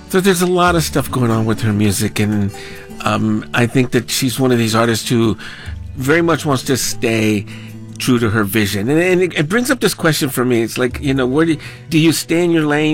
So there's a lot of stuff going on with her music, and I think that she's one of these artists who very much wants to stay true to her vision. And it brings up this question for me. It's like, where do you stay in your lane?